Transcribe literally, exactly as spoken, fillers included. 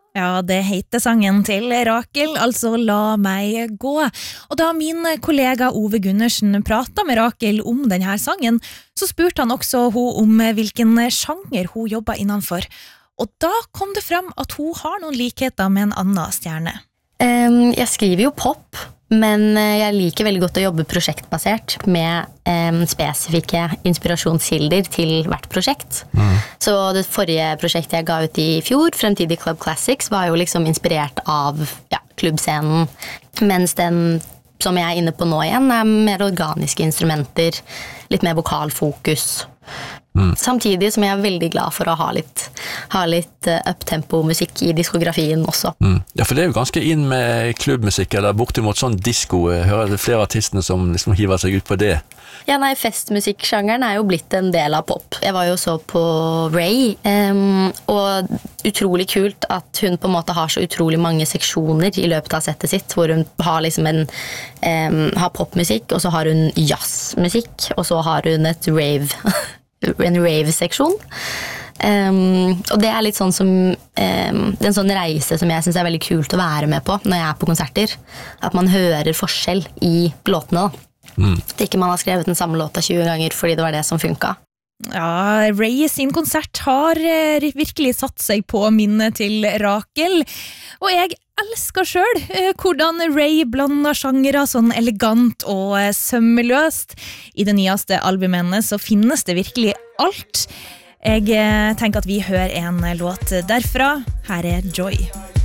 Ja, det heter sangen til Rakel, altså La meg gå. Og da min kollega Ove Gundersen pratet med Rakel om denne sangen, så spurte han også hun om hvilken sjanger hun jobber innenfor. Og da kom det fram at hun har noen likheter med en annen stjerne. Um, jeg skriver jo pop, men jeg liker veldig godt å jobbe prosjektbasert med um, spesifikke inspirasjonskilder til hvert prosjekt. Mm. Så det forrige prosjektet jeg ga ut i fjor, Fremtidig Club Classics, var jo liksom inspirert av ja, klubbscenen, mens den som jeg er inne på nå igjen er mer organiske instrumenter, litt mer vokalfokus. Mm. Samtidig som jeg er veldig glad for å ha litt, ha litt up-tempo musikk i diskografien også. Mm. Ja, for det er jo ganske inn med klubbmusikk, eller bortimot sånn disco. Jeg hører det flere artistene som liksom hiver seg ut på det. Ja, nei, festmusikksjangeren er jo blitt en del av pop. Jeg var jo så på Ray, um, og utrolig kult at hun på en måte har så utrolig mange seksjoner i løpet av settet sitt, hvor hun har liksom en um, har popmusikk, og så har hun jazzmusikk, og så har hun et rave en rave-seksjon. Um, og det er litt sånn som um, det er en sånn reise som jeg synes er veldig kult å være med på når jeg er på konserter. At man hører forskjell i låtene da. Mm. At ikke man har skrevet den samme låta tjue ganger fordi det var det som funket. Ja, Ray sin konsert har eh, virkelig satt seg på minnet til Rakel. Og jeg elsker selv eh, hvordan Ray blander sjangere sånn elegant og eh, sømmeløst. I det nyeste albumet hennes så finnes det virkelig alt. Jeg eh, tenker at vi hører en låt derfra. Her er Joy.